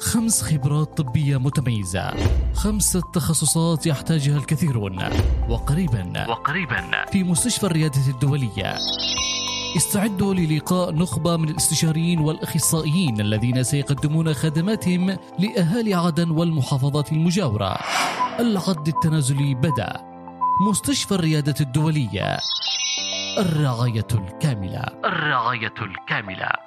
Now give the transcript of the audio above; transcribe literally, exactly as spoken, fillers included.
خمس خبرات طبية متميزة، خمسة تخصصات يحتاجها الكثيرون. وقريبا وقريبا في مستشفى الريادة الدولية. استعدوا للقاء نخبة من الاستشاريين والأخصائيين الذين سيقدمون خدماتهم لأهالي عدن والمحافظات المجاورة. العد التنازلي بدأ. مستشفى الريادة الدولية، الرعاية الكاملة، الرعاية الكاملة.